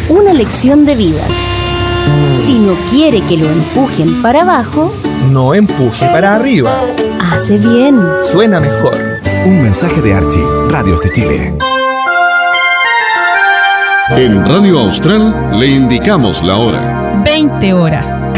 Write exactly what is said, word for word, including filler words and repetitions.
una lección de vida. Si no quiere que lo empujen para abajo, no empuje para arriba. Hace bien. Suena mejor. Un mensaje de Archie, Radios de Chile. En Radio Austral le indicamos la hora. veinte horas.